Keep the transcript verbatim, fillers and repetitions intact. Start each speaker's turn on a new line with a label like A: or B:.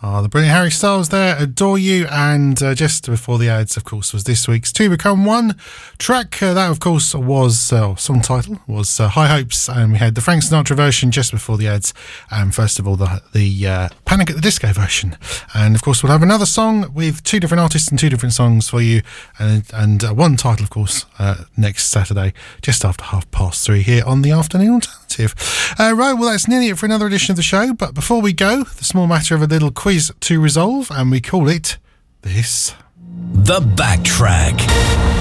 A: Oh, the brilliant Harry Styles there, Adore You, and uh, just before the ads, of course, was this week's Two Become One track. Uh, that, of course, was, uh, song title was uh, High Hopes, and we had the Frank Sinatra version just before the ads, and first of all, the, the uh, Panic at the Disco version. And, of course, we'll have another song with two different artists and two different songs for you, and, and uh, one title, of course, uh, next Saturday, just after half past three here on the Afternoon Alternative. Uh, right, well, that's nearly it for another edition of the show, but before we go, the small matter of a little quiz to resolve, and we call it this:
B: The Backtrack.